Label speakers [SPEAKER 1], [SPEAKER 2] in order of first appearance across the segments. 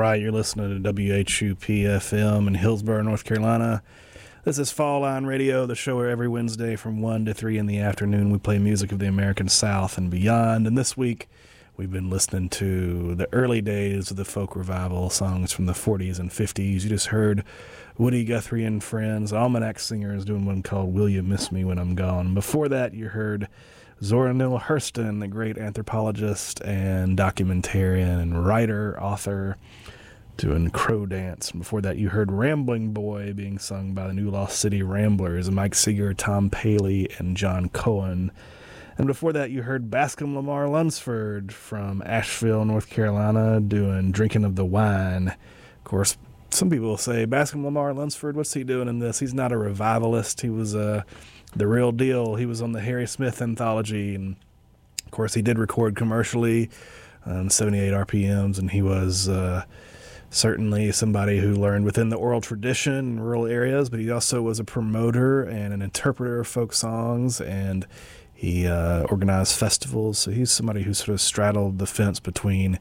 [SPEAKER 1] right, you're listening to WHUP FM in Hillsborough, North Carolina. This is Fall Line Radio, the show where every Wednesday from 1 to 3 in the afternoon we play music of the American South and beyond. And this week we've been listening to the early days of the folk revival, songs from the 40s and 50s. You just heard Woody Guthrie and Friends, Almanac Singers doing one called Will You Miss Me When I'm Gone. Before that you heard Zora Neale Hurston, the great anthropologist and documentarian and writer, author, doing Crow Dance. And before that, you heard Rambling Boy being sung by the New Lost City Ramblers, Mike Seeger, Tom Paley, and John Cohen. And before that, you heard Bascom Lamar Lunsford from Asheville, North Carolina, doing Drinking of the Wine. Of course, some people will say, Bascom Lamar Lunsford, what's he doing in this? He's not a revivalist. He was the real deal. He was on the Harry Smith anthology. And, of course, he did record commercially on 78 RPMs, and he was certainly somebody who learned within the oral tradition in rural areas, but he also was a promoter and an interpreter of folk songs, and he organized festivals. So he's somebody who sort of straddled the fence between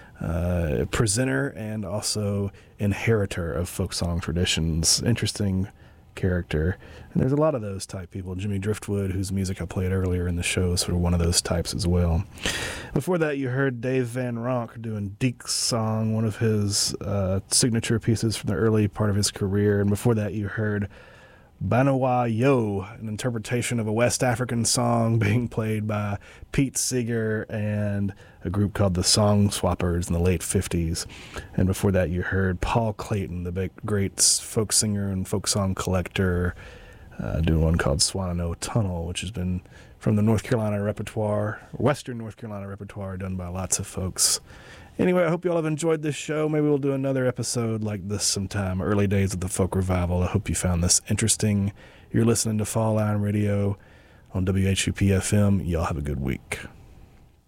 [SPEAKER 1] presenter and also inheritor of folk song traditions. Interesting character. And there's a lot of those type people. Jimmy Driftwood, whose music I played earlier in the show, is sort of one of those types as well. Before that, you heard Dave Van Ronk doing Deke's Song, one of his signature pieces from the early part of his career. And before that, you heard Banawa Yo, an interpretation of a West African song being played by Pete Seeger and a group called the Song Swappers in the late 50s. And before that, you heard Paul Clayton, the big, great folk singer and folk song collector, doing one called Swannanoa Tunnel, which has been from the North Carolina repertoire, Western North Carolina repertoire, done by lots of folks. Anyway, I hope you all have enjoyed this show. Maybe we'll do another episode like this sometime, early days of the folk revival. I hope you found this interesting. You're listening to Fall Line Radio on WHUP FM. Y'all have a good week.